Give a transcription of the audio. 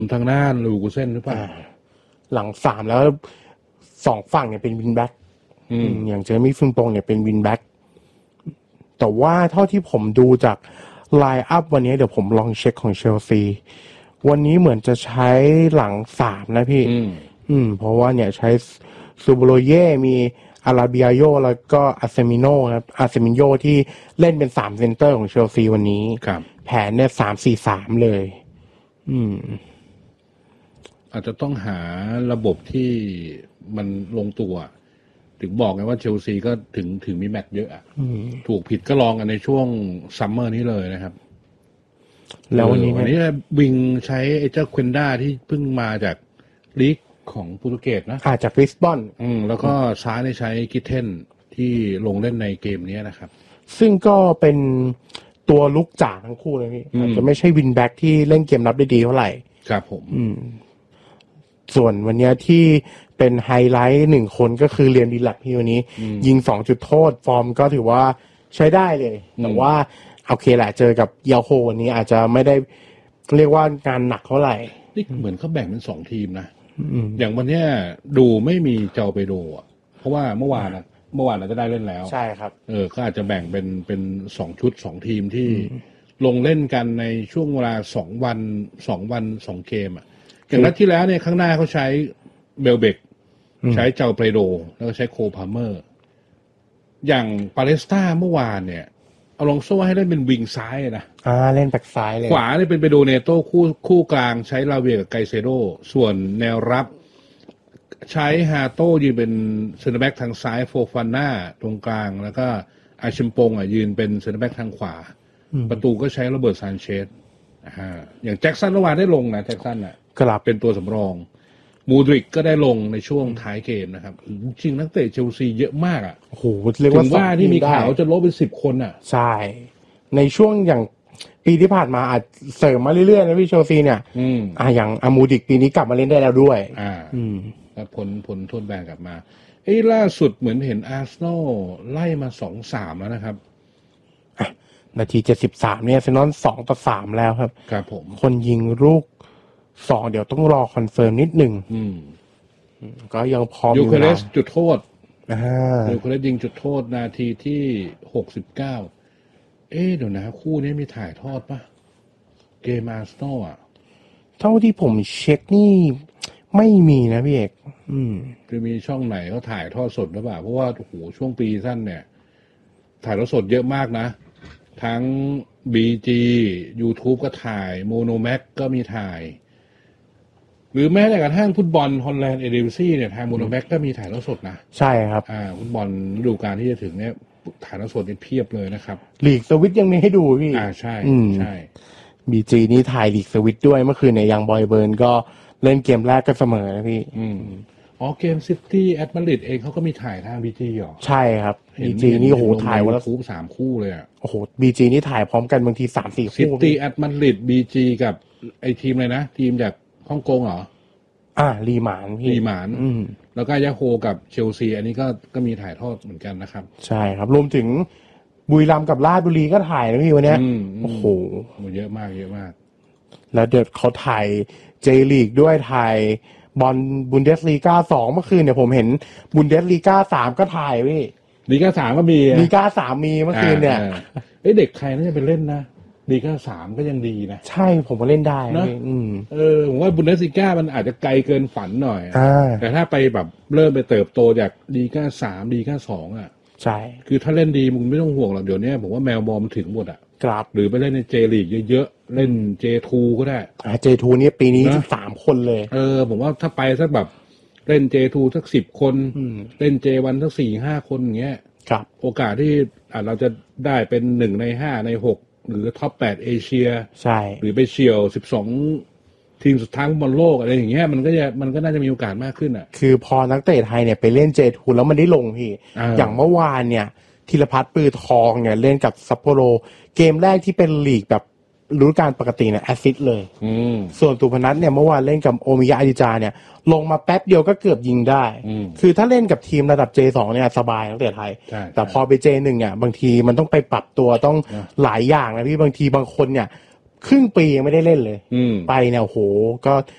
ทางด้านลูกูเซ่นหรือเปล่าหลัง3แล้ว2ฝั่งเนี่ยเป็นวินแบ็กอย่างเจอร์มี่ฟริมปงเนี่ยเป็นวินแบ็กแต่ว่าเท่าที่ผมดูจากไลน์อัพวันนี้เดี๋ยวผมลองเช็คของเชลซีวันนี้เหมือนจะใช้หลัง3นะพี่เพราะว่าเนี่ยใช้ซูโบโลเย่มีอาราเบียโยแล้วก็อาเซมิโนครับอาเซมิโยที่เล่นเป็น3เซนเตอร์ของเชลซีวันนี้แผนเนี่ย3-4-3เลยอาจจะต้องหาระบบที่มันลงตัวถึงบอกไงว่าเชลซีก็ถึงมีแมตช์เยอะถูกผิดก็ลองกันในช่วงซัมเมอร์นี้เลยนะครับแล้ววันนี้วิงใช้ไอ้เจ้าควินด้าที่เพิ่งมาจากลีกของโปรตุเกสนะจากลิสบอนแล้วก็ซ้ายได้ใช้กิทเทนที่ลงเล่นในเกมนี้นะครับซึ่งก็เป็นตัวลุกจ่าทั้งคู่เลยพี่อาจจะไม่ใช่วินแบ็กที่เล่นเกมรับได้ดีเท่าไหร่ครับผมส่วนวันนี้ที่เป็นไฮไลท์1คนก็คือเรียนดีแลกพี่วันนี้ยิง2จุดโทษฟอร์มก็ถือว่าใช้ได้เลยแต่ว่าโอเคแหละเจอกับยาโฮวันนี้อาจจะไม่ได้เรียกว่างานหนักเท่าไหร่นี่เหมือนเขาแบ่งเป็น2ทีมนะอย่างวันนี้ดูไม่มีเจ้าไปดูเพราะว่าเมื่อวานอาจจะได้เล่นแล้วใช่ครับก็อาจจะแบ่งเป็น2ชุด2ทีมที่ลงเล่นกันในช่วงเวลา2วัน2เกมอย่างนัดที่แล้วเนี่ยข้างหน้าเขาใช้เบลเบกใช้เจ้าเปโดแล้วก็ใช้โคพาเมอร์อย่างปาเลสตาเมื่อวานเนี่ยเอาลองโซ่ให้เล่นเป็นวิงซ้ายนะเล่นแบ็คซ้ายเลยขวาเนี่ยเป็นเปโดเนโต้คู่กลางใช้ลาเวียกับไกเซโดส่วนแนวรับใช้ฮาโต้ยืนเป็นเซนเตอร์แบ็กทางซ้ายโฟฟาน่าตรงกลางแล้วก็อาชิมปงยืนเป็นเซนเตอร์แบ็กทางขวาประตูก็ใช้โรเบิร์ตซานเชสอย่างแจ็คสันเมื่อวานได้ลงนะแจ็คสันเป็นตัวสำรองมูดริกก็ได้ลงในช่วงท้ายเกมนะครับจริงนักเตะเชลซีเยอะมากโอ้โหเรียกว่าที่มีข่าวจะลบเป็น10 คนใช่ในช่วงอย่างปีที่ผ่านมาอาจเสริมมาเรื่อยๆนะพี่เชลซีเนี่ยอย่างมูดริกปีนี้กลับมาเล่นได้แล้วด้วยผลโทษแบนกลับมาล่าสุดเหมือนเห็นอาร์เซนอลไล่มา 2-3 แล้วนะครับนาที73เนี่ยอาร์เซนอล2-3แล้วครับครับผมคนยิงลูก2เดี๋ยวต้องรอคอนเฟิร์มนิดนึงก็ยังพอยูเคเรสจุดโทษยูเคเรสยิงจุดโทษนาทีที่69เดี๋ยวนะคู่นี้มีถ่ายทอดปะเกมอาร์เซนอลเท่าที่ผมเช็คนี่ไม่มีนะพี่เอกจะมีช่องไหนเขาถ่ายทอดสดหรือเปล่าเพราะว่าโอ้โหช่วงปีสั้นเนี่ยถ่ายทอดสดเยอะมากนะทั้ง BG YouTube ก็ถ่ายโมโนแม็กก็มีถ่ายหรือแม้แต่กระทั่งฟุตบอลฮอลแลนด์เอเดวิซี่เนี่ยทางโมโนแม็กก็มีถ่ายทอดสดนะใช่ครับฟุตบอลฤดูกาลที่จะถึงเนี่ยถ่ายทอดสดนี่เพียบเลยนะครับลีกสวิตยังมีให้ดูพี่ใช่ใช่ BG นี่ถ่ายลีกสวิตด้วยเมื่อคืนเนี่ยยังบอยเบิร์นก็เล่นเกมแรกก็เสมอนะพี่เกมซิตี้แอตมาดริดเองเขาก็มีถ่ายทาง BG หรอใช่ครับ BG นี่โอ้โหถ่ายวันละ 3 คู่เลยโอ้โห BG นี่ถ่ายพร้อมกันบางที 3-4 คู่ซิตี้แอตมาดริด BG กับไอทีมอะไรนะทีมจากฮ่องกงเหรอลีหมานพี่ลีหมานแล้วก็ยาโฮกับเชลซีอันนี้ก็มีถ่ายทอดเหมือนกันนะครับใช่ครับรวมถึงบุรีรัมย์กับราชบุรีก็ถ่ายนะพี่วันนี้โอ้โหเยอะมากแล้วเดี๋ยวเขาถ่ายเจลีกด้วยถ่ายบอลบุนเดสลีกา2เมื่อคืนเนี่ยผมเห็นบุนเดสลีกา3ก็ถ่ายพี่ลีกา3ก็มีลีกา3มีเมื่อคืนเนี่ยเด็กไทยน่าจะไปเล่นนะลีกา3ก็ยังดีนะใช่ผมก็เล่นได้นะผมว่าบุนเดสลีกามันอาจจะไกลเกินฝันหน่อยแต่ถ้าไปแบบเริ่มไปเติบโตจากลีกา3ลีกา2 ใช่คือถ้าเล่นดีมึงไม่ต้องห่วงหรอกเดี๋ยวนี้ผมว่าแมวบอลมันถึงหมดครับหรือไปเล่นในเจลีกเยอะๆเล่น J2 ก็ได้ J2 นี่ปีนี้3คนเลยผมว่าถ้าไปสักแบบเล่น J2 สัก10 คนเล่น J1 สัก 4-5 คนอย่างเงี้ยครับโอกาสที่เราจะได้เป็น1ใน5ใน6หรือท็อป8เอเชียใช่หรือไปเฉี่ยว12ทีมสุดท้ายบอลโลกอะไรอย่างเงี้ยมันก็น่าจะมีโอกาสมากขึ้นคือพอนักเตะไทยเนี่ยไปเล่น J2 แล้วมันได้ลงพี่อย่างเมื่อวานเนี่ยธีรพัฒน์ปือทองเนี่ยเล่นกับซัปโปโรเกมแรกที่เป็นลีกแบบฤดูกาลปกติเนี่ยแอสซิสต์เลยส่วนตุพนัทเนี่ยเมื่อวานเล่นกับโอมิยะอาดิจาเนี่ยลงมาแป๊บเดียวก็เกือบยิงได้คือถ้าเล่นกับทีมระดับ J2 เนี่ยสบายนักเตะไทยแต่พอไป J1 เนี่ยบางทีมันต้องไปปรับตัวต้องหลายอย่างนะพี่บางทีบางคนเนี่ยครึ่งปียังไม่ได้เล่นเลยไปเนี่ยโหก็